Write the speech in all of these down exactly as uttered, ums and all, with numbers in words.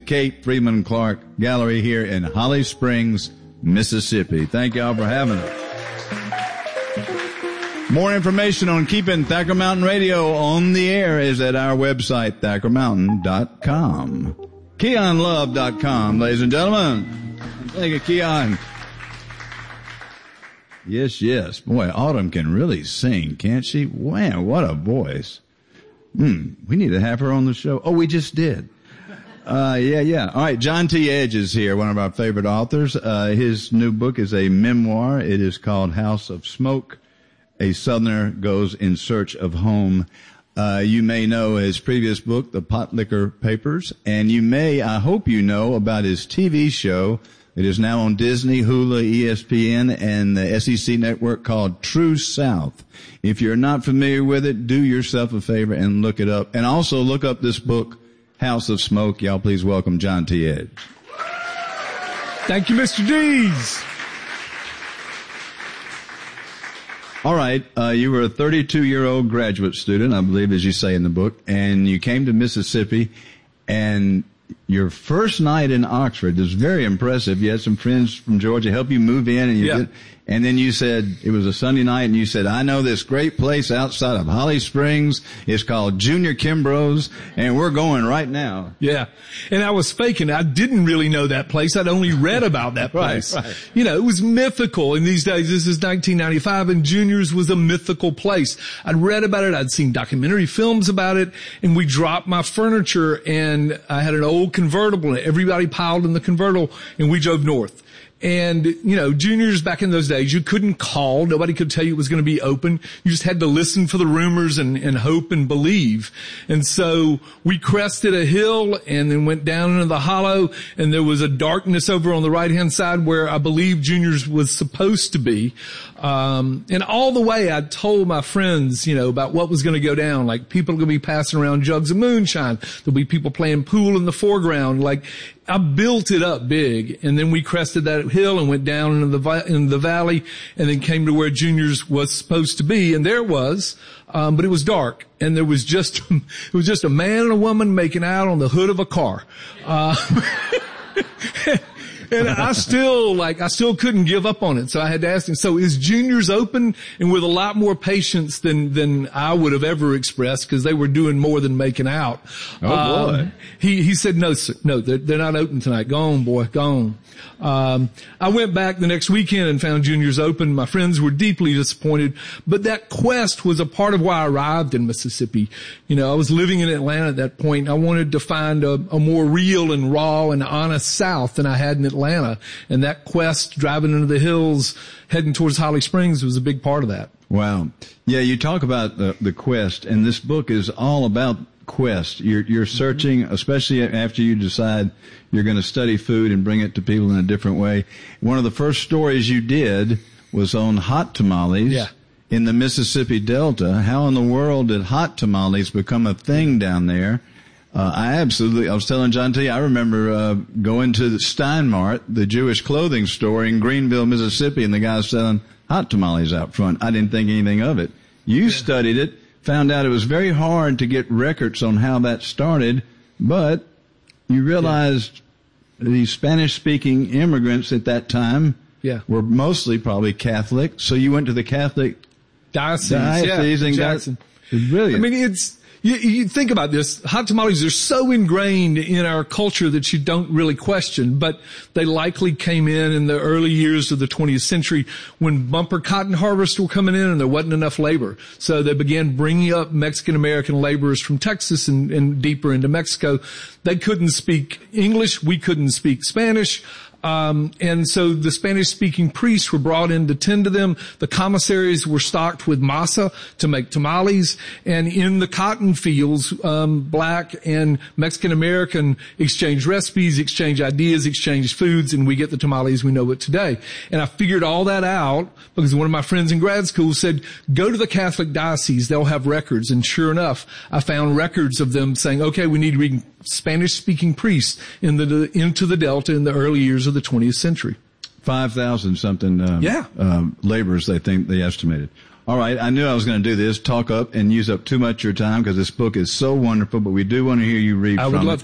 Kate Freeman Clark Gallery here in Holly Springs, Mississippi. Thank y'all for having us. More information on keeping Thacker Mountain Radio on the air is at our website, thacker mountain dot com. keon love dot com, ladies and gentlemen. Thank you, Keon. Yes, yes. Boy, Autumn can really sing, can't she? Wow, what a voice. Hmm, we need to have her on the show. Oh, we just did. Uh, yeah, yeah. All right, John T. Edge is here, one of our favorite authors. Uh, his new book is a memoir. It is called House of Smoke. A Southerner Goes in Search of Home. Uh, you may know his previous book, The Pot Liquor Papers, and you may, I hope you know, about his T V show. It is now on Disney, Hulu, E S P N, and the S E C network called True South. If you're not familiar with it, do yourself a favor and look it up. And also look up this book, House of Smoke. Y'all please welcome John T. Edge. Thank you, Mister Dees. All right, uh, you were a thirty-two-year-old graduate student, I believe, as you say in the book, and you came to Mississippi, and your first night in Oxford is very impressive. You had some friends from Georgia help you move in, and you yeah. did, and then you said, it was a Sunday night, and you said, I know this great place outside of Holly Springs. It's called Junior Kimbrough's, and we're going right now. Yeah. And I was faking. I didn't really know that place. I'd only read about that place. Right, right. You know, it was mythical. In these days, this is nineteen ninety-five, and Junior's was a mythical place. I'd read about it. I'd seen documentary films about it, and we dropped my furniture, and I had an old convertible, and everybody piled in the convertible, and we drove north. And, you know, Junior's back in those days, you couldn't call. Nobody could tell you it was going to be open. You just had to listen for the rumors and, and hope and believe. And so we crested a hill and then went down into the hollow, and there was a darkness over on the right-hand side where I believe Junior's was supposed to be. Um, and all the way I told my friends, you know, about what was going to go down. Like, people are going to be passing around jugs of moonshine. There'll be people playing pool in the foreground. Like, I built it up big, and then we crested that hill and went down into the in the valley, and then came to where Junior's was supposed to be, and there it was, um, but it was dark, and there was just it was just a man and a woman making out on the hood of a car. Uh, And I still, like, I still couldn't give up on it. So I had to ask him, so is Junior's open? And with a lot more patience than, than I would have ever expressed, because they were doing more than making out. Oh, boy. Um, he, he said, no, sir, no, they're, they're not open tonight. Go on, boy, go on. Um, I went back the next weekend and found Junior's open. My friends were deeply disappointed, but that quest was a part of why I arrived in Mississippi. You know, I was living in Atlanta at that point. I wanted to find a, a more real and raw and honest South than I had in Atlanta. And that quest, driving into the hills, heading towards Holly Springs, was a big part of that. Wow. Yeah, you talk about the, the quest, and this book is all about quest. You're, you're searching, especially after you decide you're going to study food and bring it to people in a different way. One of the first stories you did was on hot tamales. Yeah. In the Mississippi Delta. How in the world did hot tamales become a thing down there? Uh, I absolutely, I was telling John T, I remember, uh, going to the Steinmart, the Jewish clothing store in Greenville, Mississippi, and the guy selling hot tamales out front. I didn't think anything of it. You yeah. studied it, found out it was very hard to get records on how that started, but you realized yeah. the Spanish-speaking immigrants at that time yeah. were mostly probably Catholic, so you went to the Catholic diocese, diocese yeah, and Jackson. got, it was brilliant. I mean, it's, You, you think about this. Hot tamales are so ingrained in our culture that you don't really question, but they likely came in in the early years of the twentieth century when bumper cotton harvests were coming in and there wasn't enough labor. So they began bringing up Mexican-American laborers from Texas and, and deeper into Mexico. They couldn't speak English. We couldn't speak Spanish. Um, and so the Spanish-speaking priests were brought in to tend to them. The commissaries were stocked with masa to make tamales. And in the cotton fields, um, black and Mexican-American exchange recipes, exchange ideas, exchange foods, and we get the tamales we know it today. And I figured all that out because one of my friends in grad school said, go to the Catholic diocese, they'll have records. And sure enough, I found records of them saying, okay, we need to read Spanish-speaking priests in the, into the Delta in the early years of the twentieth century. five thousand something, um, yeah. um, laborers they think they estimated. All right. I knew I was going to do this, talk up and use up too much of your time because this book is so wonderful, but we do want to hear you read I from would love it. to.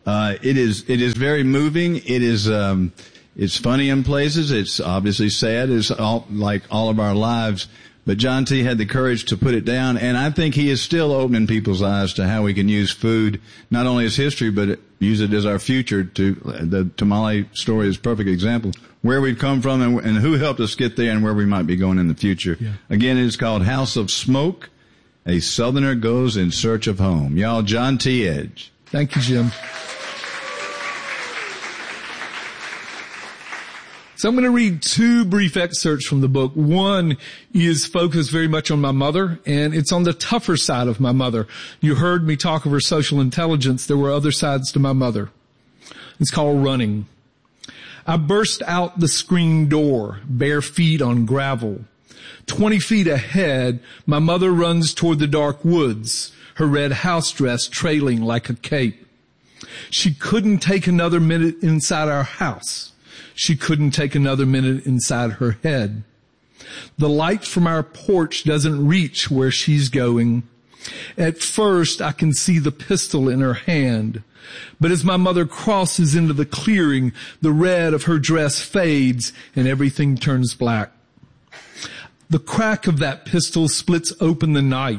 Uh, it is, it is very moving. It is, um, it's funny in places. It's obviously sad. It's all, like all of our lives. But John T. had the courage to put it down, and I think he is still opening people's eyes to how we can use food, not only as history, but use it as our future. To the tamale story is a perfect example. Where we've come from and, and who helped us get there and where we might be going in the future. Yeah. Again, it is called House of Smoke. A Southerner Goes in Search of Home. Y'all, John T. Edge. Thank you, Jim. So I'm going to read two brief excerpts from the book. One is focused very much on my mother, and it's on the tougher side of my mother. You heard me talk of her social intelligence. There were other sides to my mother. It's called Running. I burst out the screen door, bare feet on gravel. Twenty feet ahead, my mother runs toward the dark woods, her red house dress trailing like a cape. She couldn't take another minute inside our house. She couldn't take another minute inside her head. The light from our porch doesn't reach where she's going. At first, I can see the pistol in her hand. But as my mother crosses into the clearing, the red of her dress fades and everything turns black. The crack of that pistol splits open the night.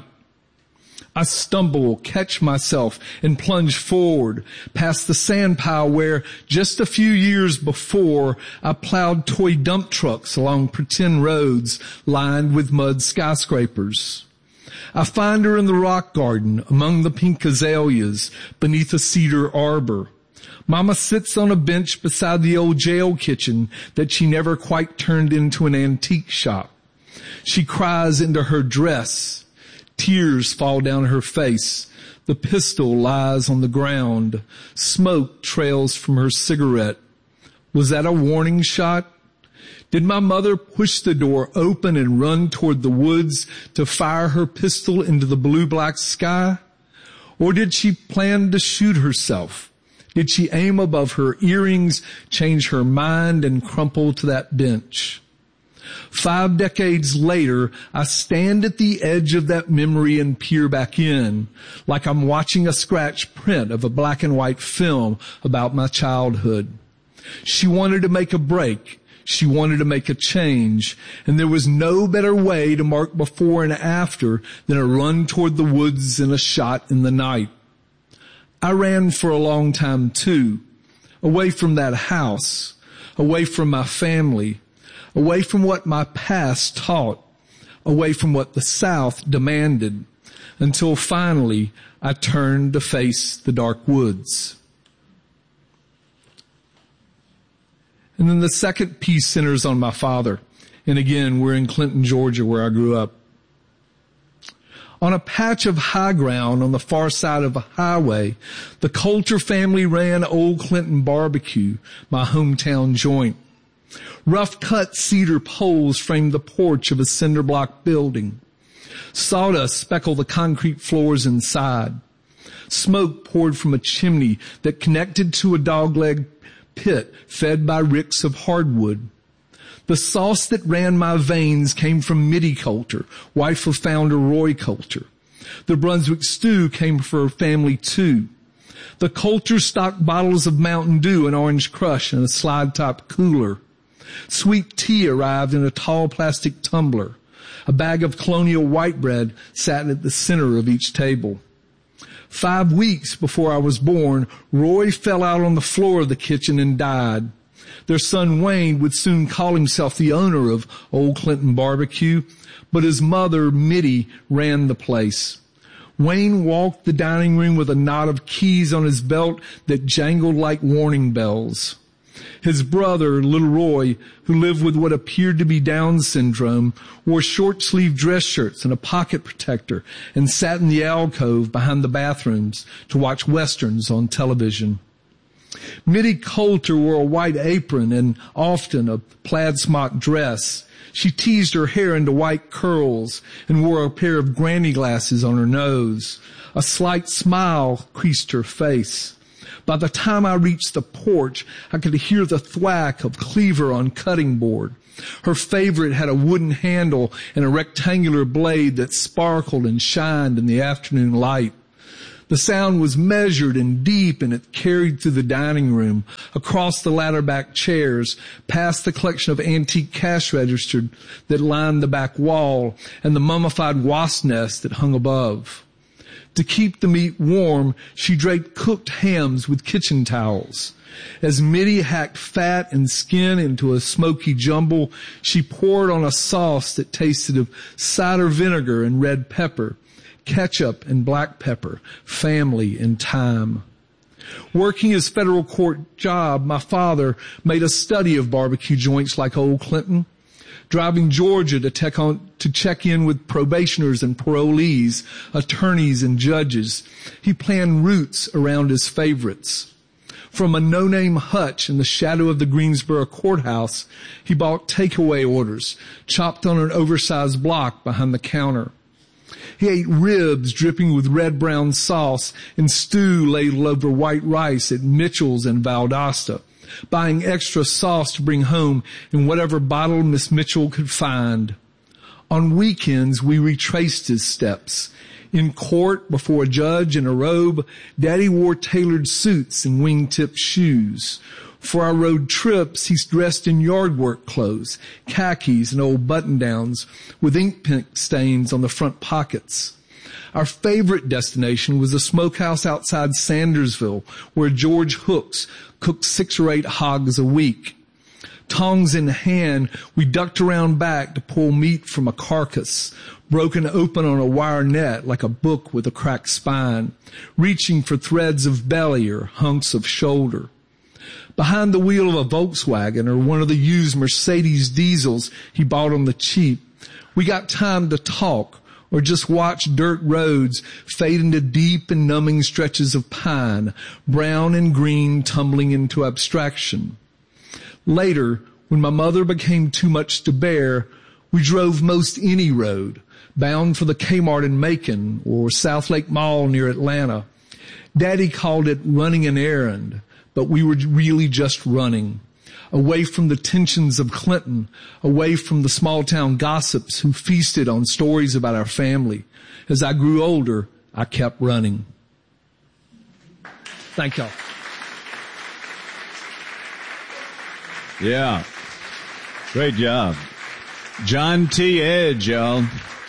I stumble, catch myself, and plunge forward past the sand pile where, just a few years before, I plowed toy dump trucks along pretend roads lined with mud skyscrapers. I find her in the rock garden among the pink azaleas beneath a cedar arbor. Mama sits on a bench beside the old jail kitchen that she never quite turned into an antique shop. She cries into her dress. Tears fall down her face. The pistol lies on the ground. Smoke trails from her cigarette. Was that a warning shot? Did my mother push the door open and run toward the woods to fire her pistol into the blue-black sky? Or did she plan to shoot herself? Did she aim above her earrings, change her mind, and crumple to that bench? Five decades later, I stand at the edge of that memory and peer back in, like I'm watching a scratch print of a black and white film about my childhood. She wanted to make a break. She wanted to make a change. And there was no better way to mark before and after than a run toward the woods and a shot in the night. I ran for a long time too, away from that house, away from my family, away from what my past taught, away from what the South demanded, until finally I turned to face the dark woods. And then the second piece centers on my father. And again, we're in Clinton, Georgia, where I grew up. On a patch of high ground on the far side of a highway, the Coulter family ran Old Clinton Barbecue, my hometown joint. Rough-cut cedar poles framed the porch of a cinder block building. Sawdust speckled the concrete floors inside. Smoke poured from a chimney that connected to a dogleg pit fed by ricks of hardwood. The sauce that ran my veins came from Mittie Coulter, wife of founder Roy Coulter. The Brunswick stew came from her family too. The Coulters stocked bottles of Mountain Dew and Orange Crush in a slide-top cooler. Sweet tea arrived in a tall plastic tumbler. A bag of colonial white bread sat at the center of each table. Five weeks before I was born, Roy fell out on the floor of the kitchen and died. Their son Wayne would soon call himself the owner of Old Clinton Barbecue, but his mother, Mittie, ran the place. Wayne walked the dining room with a knot of keys on his belt that jangled like warning bells. His brother, little Roy, who lived with what appeared to be Down syndrome, wore short-sleeved dress shirts and a pocket protector and sat in the alcove behind the bathrooms to watch westerns on television. Mittie Coulter wore a white apron and often a plaid smock dress. She teased her hair into white curls and wore a pair of granny glasses on her nose. A slight smile creased her face. By the time I reached the porch, I could hear the thwack of cleaver on cutting board. Her favorite had a wooden handle and a rectangular blade that sparkled and shined in the afternoon light. The sound was measured and deep, and it carried through the dining room, across the ladder-back chairs, past the collection of antique cash registers that lined the back wall, and the mummified wasp nest that hung above. To keep the meat warm, she draped cooked hams with kitchen towels. As Mitty hacked fat and skin into a smoky jumble, she poured on a sauce that tasted of cider vinegar and red pepper, ketchup and black pepper, family and time. Working his federal court job, my father made a study of barbecue joints like Old Clinton. Driving Georgia to, tech on, to check in with probationers and parolees, attorneys and judges, he planned routes around his favorites. From a no-name hutch in the shadow of the Greensboro courthouse, he bought takeaway orders, chopped on an oversized block behind the counter. He ate ribs dripping with red-brown sauce and stew ladled over white rice at Mitchell's in Valdosta, buying extra sauce to bring home in whatever bottle Miss Mitchell could find. On weekends, we retraced his steps. In court, before a judge in a robe, Daddy wore tailored suits and wingtip shoes. For our road trips, he's dressed in yard work clothes, khakis and old button-downs with ink pen stains on the front pockets. Our favorite destination was a smokehouse outside Sandersville, where George Hooks cooked six or eight hogs a week. Tongs in hand, we ducked around back to pull meat from a carcass, broken open on a wire net like a book with a cracked spine, reaching for threads of belly or hunks of shoulder. Behind the wheel of a Volkswagen or one of the used Mercedes diesels he bought on the cheap, we got time to talk or just watch dirt roads fade into deep and numbing stretches of pine, brown and green tumbling into abstraction. Later, when my mother became too much to bear, we drove most any road, bound for the Kmart in Macon or South Lake Mall near Atlanta. Daddy called it running an errand, but we were really just running, away from the tensions of Clinton, away from the small-town gossips who feasted on stories about our family. As I grew older, I kept running. Thank y'all. Yeah. Great job. John T. Edge, y'all.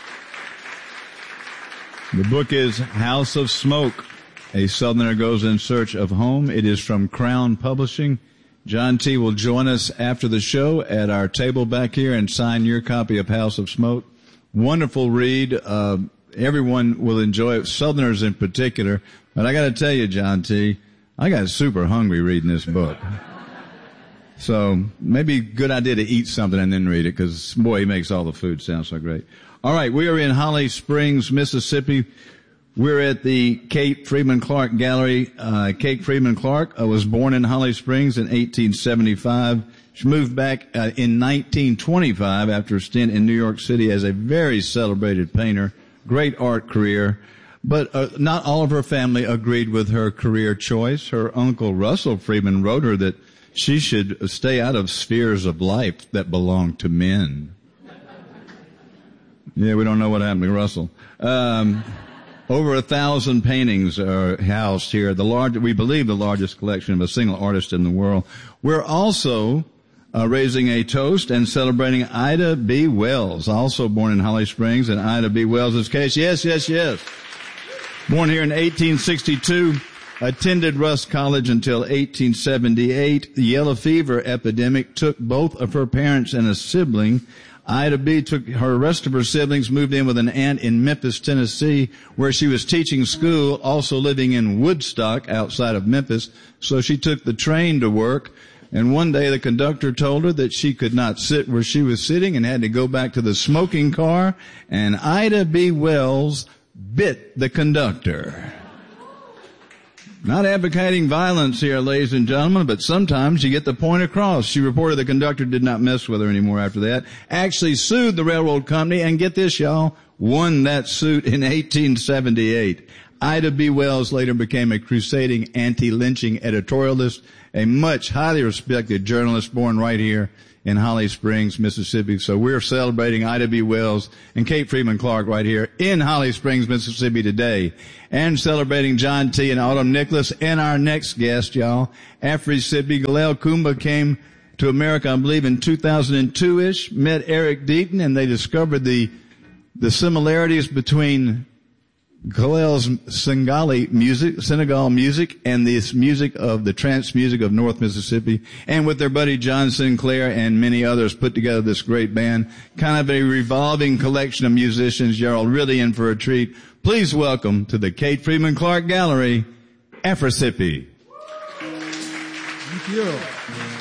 The book is House of Smoke. A Southerner Goes in Search of Home. It is from Crown Publishing. John T. will join us after the show at our table back here and sign your copy of House of Smoke. Wonderful read. Uh, everyone will enjoy it, Southerners in particular. But I got to tell you, John T., I got super hungry reading this book. So maybe a good idea to eat something and then read it, because, boy, he makes all the food sound so great. All right, we are in Holly Springs, Mississippi. We're at the Kate Freeman Clark Gallery. Uh, Kate Freeman Clark uh, was born in Holly Springs in eighteen seventy-five. She moved back uh, in nineteen twenty-five after a stint in New York City as a very celebrated painter. Great art career. But uh, not all of her family agreed with her career choice. Her uncle Russell Freeman wrote her that she should stay out of spheres of life that belong to men. Yeah, we don't know what happened to Russell. Um, over a thousand paintings are housed here. The large, we believe the largest collection of a single artist in the world. We're also uh, raising a toast and celebrating Ida B. Wells, also born in Holly Springs. And Ida B. Wells' case, yes, yes, yes. Born here in eighteen sixty-two. Attended Russ College until eighteen seventy-eight. The yellow fever epidemic took both of her parents and a sibling. Ida B. took her rest of her siblings, moved in with an aunt in Memphis, Tennessee, where she was teaching school, also living in Woodstock outside of Memphis. So she took the train to work. And one day the conductor told her that she could not sit where she was sitting and had to go back to the smoking car. And Ida B. Wells bit the conductor. Not advocating violence here, ladies and gentlemen, but sometimes you get the point across. She reported the conductor did not mess with her anymore after that. Actually sued the railroad company, and get this, y'all, won that suit in eighteen seventy-eight. Ida B. Wells later became a crusading anti-lynching editorialist a much highly respected journalist born right here in Holly Springs, Mississippi. So we're celebrating Ida B. Wells and Kate Freeman Clark right here in Holly Springs, Mississippi today. And celebrating John T. and Autumn Nicholas. And our next guest, y'all, Afro-Sippy Galel Kumba came to America, I believe, in two thousand two-ish, met Eric Deaton, and they discovered the the similarities between Galel's Singali music, Senegal music, and this music of the trance music of North Mississippi, and with their buddy John Sinclair and many others put together this great band, kind of a revolving collection of musicians. You're all really in for a treat. Please welcome to the Kate Freeman Clark Gallery, Afro-Sippy. Thank you.